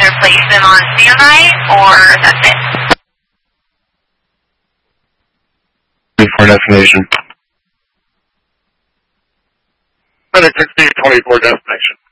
either place them on standby or that's it. For destination. FedEx 1624 destination.